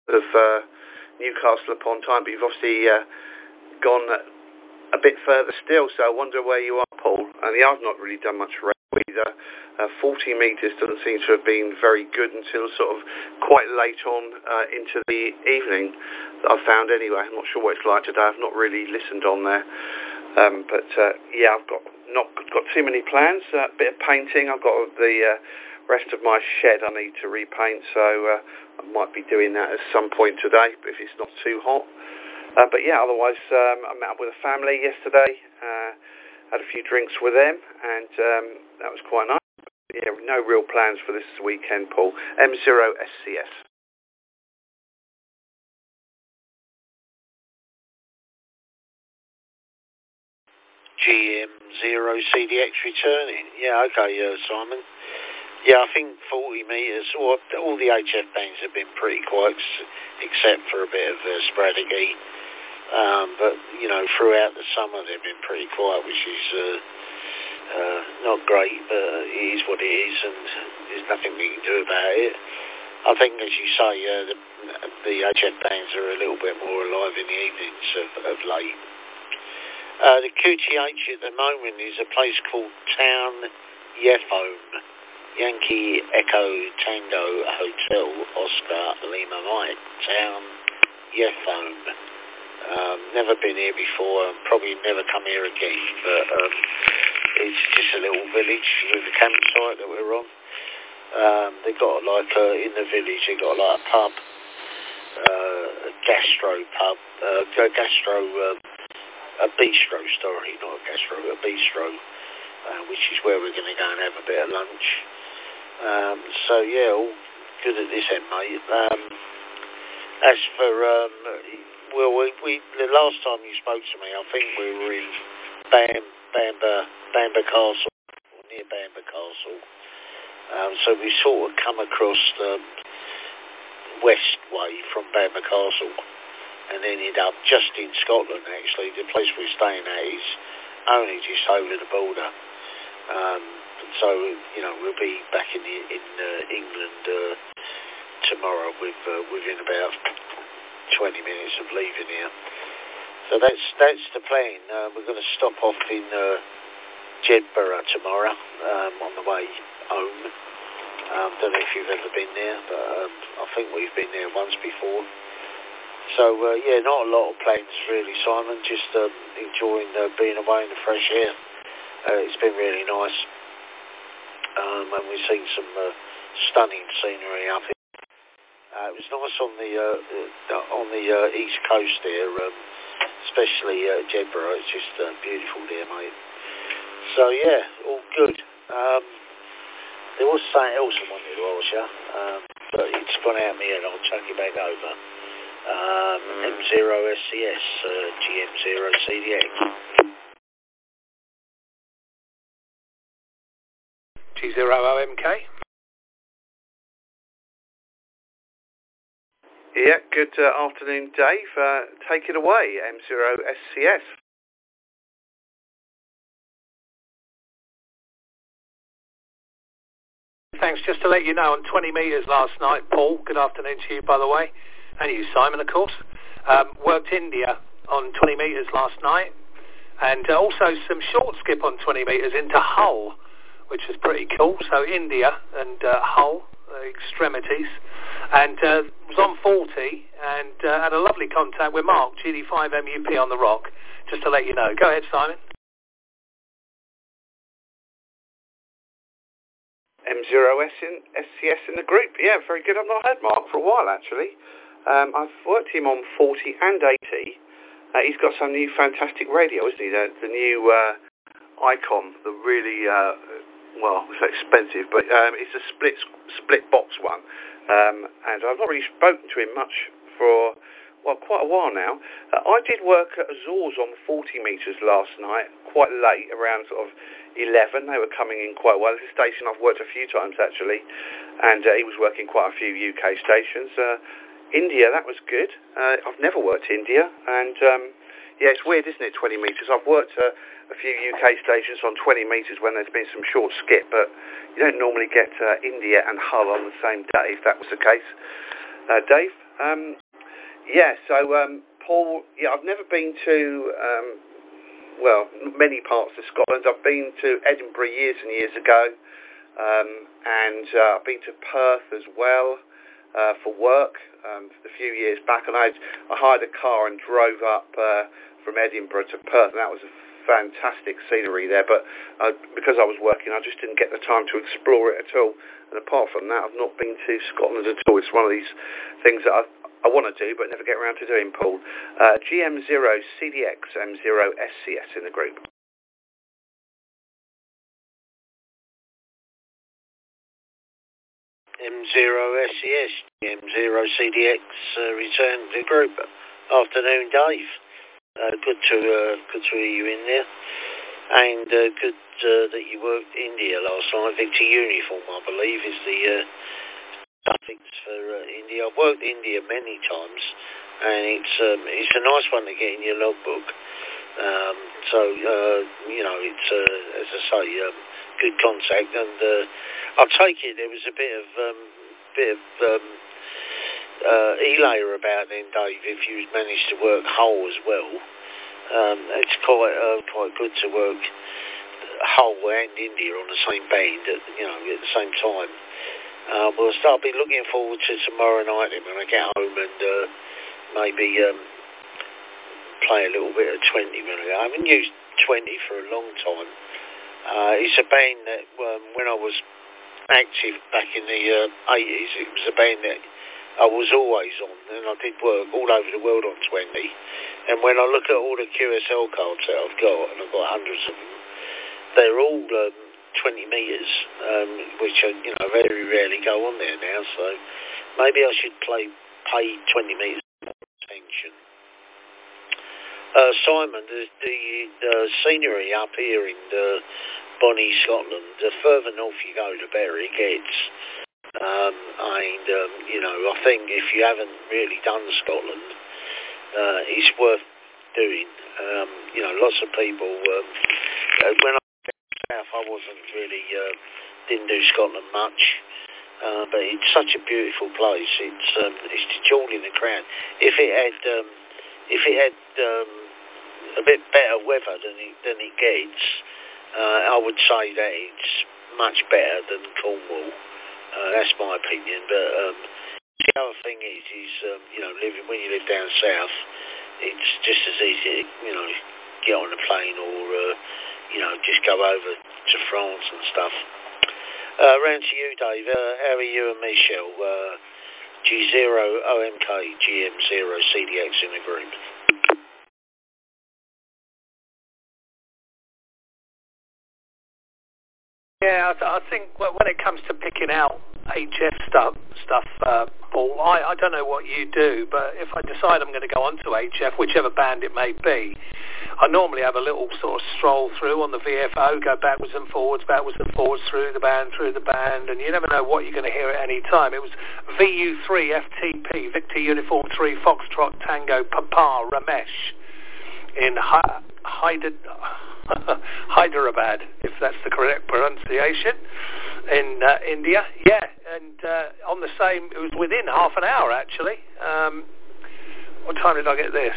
of Newcastle upon Tyne, but you've obviously gone a bit further still, so I wonder where you are, Paul. And I've not really done much rail either. 40 metres doesn't seem to have been very good until sort of quite late on into the evening, that I've found anyway. I'm not sure what it's like today. I've not really listened on there. But yeah, I've not got too many plans. A bit of painting. I've got the rest of my shed I need to repaint, so I might be doing that at some point today, if it's not too hot. But yeah, otherwise I met up with a family yesterday, had a few drinks with them, and that was quite nice. Yeah, no real plans for this weekend, Paul. M0SCS. GM0CDX returning. Yeah, okay, Simon. Yeah, I think 40 metres, all the HF bands have been pretty quiet, except for a bit of sporadic heat. But, you know, throughout the summer they've been pretty quiet, which is not great, but it is what it is, and there's nothing we can do about it. I think, as you say, the HF bands are a little bit more alive in the evenings of late. The QTH at the moment is a place called Town Yefome, Yankee Echo Tango Hotel Oscar Lima Mike, Town Yefome. Never been here before, and probably never come here again, but it's just a little village with a campsite that we're on. They got like in the village they got like a pub, a gastro pub, a bistro, sorry, not a gastro, a bistro, which is where we're going to go and have a bit of lunch. So yeah, all good at this end, mate. As for well, we the last time you spoke to me, I think we were in Bamber Castle, or near Bamber Castle. So we sort of come across the west way from Bamber Castle and ended up just in Scotland, actually. The place we're staying at is only just over the border. So, you know, we'll be back in England tomorrow within about 20 minutes of leaving here. So that's the plan. We're going to stop off in Jedburgh tomorrow on the way home. Don't know if you've ever been there, but I think we've been there once before. So yeah, not a lot of plans really, Simon. Just enjoying being away in the fresh air. It's been really nice, and we've seen some stunning scenery up here. It was nice on the east coast there, especially Jedburgh. It's just beautiful there, mate. So yeah, all good. There was something else I wanted to ask you, but it's gone out of me and I'll chuck you back over. M0SCS, GM0CDX. G0OMK. Yeah, good afternoon, Dave. Take it away, M0SCS. Thanks. Just to let you know, on 20 metres last night, Paul, good afternoon to you, by the way, and you, Simon, of course, worked India on 20 metres last night, and also some short skip on 20 metres into Hull, which was pretty cool. So India and Hull, extremities, and was on 40 and had a lovely contact with Mark, GD5 MUP on the rock, just to let you know. Go ahead, Simon. M0SCS in the group. Yeah, very good. I've not heard Mark for a while, actually. I've worked him on 40 and 80. He's got some new fantastic radio, isn't he? The new Icon, the really, well, it's expensive, but it's a split box one. And I've not really spoken to him much for, well, quite a while now. I did work at Azores on 40 metres last night, quite late, around sort of 11. They were coming in quite well. It's a station I've worked a few times, actually, and he was working quite a few UK stations. India, that was good. I've never worked India, and yeah, it's weird, isn't it, 20 metres? I've worked a few UK stations on 20 metres when there's been some short skip, but you don't normally get India and Hull on the same day, if that was the case. Dave, Paul, I've never been to, many parts of Scotland. I've been to Edinburgh years and years ago, and I've been to Perth as well for work a few years back, and I hired a car and drove up from Edinburgh to Perth, and that was a fantastic scenery there, but because I was working, I just didn't get the time to explore it at all. And apart from that, I've not been to Scotland at all. It's one of these things that I want to do, but never get around to doing, Paul. GM0 CDX M0 SCS in the group. M0 SCS, GM0 CDX return to the group. Afternoon, Dave. Good to hear you in there. And good that you worked India last night. Victor Uniform, I believe, is the suffix for India. I've worked India many times, and it's a nice one to get in your logbook. It's as I say, good contact, and I'll take it. There was a bit of elayer about then, Dave, if you managed to work Hull as well. It's quite good to work Hull and India on the same band at the same time. I'll be looking forward to tomorrow night when I get home and maybe play a little bit of 20 when I haven't used 20 for a long time. It's a band that when I was active back in the 80s, it was a band that I was always on, and I did work all over the world on 20. And when I look at all the QSL cards that I've got, and I've got hundreds of them, they're all 20 metres, which very rarely go on there now. So maybe I should pay 20 metres attention. Simon, the scenery up here in Bonnie, Scotland, the further north you go, the better it gets. I think if you haven't really done Scotland, it's worth doing. Lots of people, when I was down south, I wasn't really, didn't do Scotland much, but it's such a beautiful place. It's the jewel in the crown. If it had a bit better weather than it gets, I would say that it's much better than Cornwall. That's my opinion. But the other thing is when you live down south, it's just as easy to get on a plane or just go over to France and stuff. Round to you, Dave. How are you and Michelle? G0 OMK GM0 CDX in the group. Yeah, I think when it comes to picking out HF stuff, Paul, I don't know what you do, but if I decide I'm going to go on to HF, whichever band it may be, I normally have a little sort of stroll through on the VFO, go backwards and forwards through the band, and you never know what you're going to hear at any time. It was VU3 FTP, Victor Uniform 3 Foxtrot Tango Papa Ramesh in Hyderabad, if that's the correct pronunciation, in India. Yeah, and on the same, it was within half an hour actually. What time did I get this?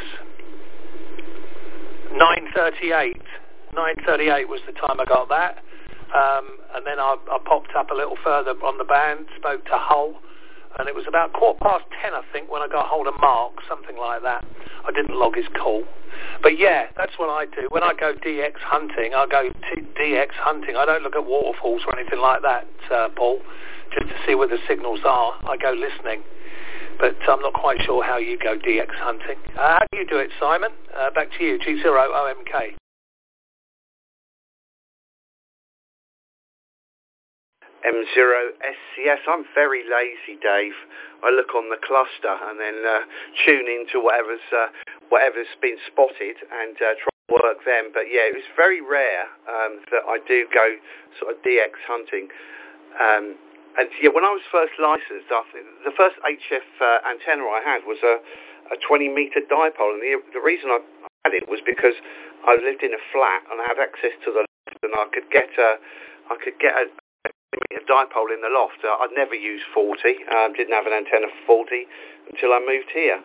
9:38. 9:38 was the time I got that. And then I popped up a little further on the band, spoke to Hull, and it was about 10:15, I think, when I got hold of Mark, something like that. I didn't log his call. But yeah, that's what I do. When I go DX hunting, I go DX hunting. I don't look at waterfalls or anything like that, Paul, just to see where the signals are. I go listening. But I'm not quite sure how you go DX hunting. How do you do it, Simon? Back to you, G0 OMK. M0 SCS. I'm very lazy, Dave. I look on the cluster and then tune into whatever's been spotted and try to work them. But yeah, it was very rare that I do go sort of DX hunting. And yeah, when I was first licensed, the first HF antenna I had was a 20-meter dipole, and the reason I had it was because I lived in a flat and I had access to the lift, and I could get a metre dipole in the loft. I'd never used 40, didn't have an antenna for 40 until I moved here.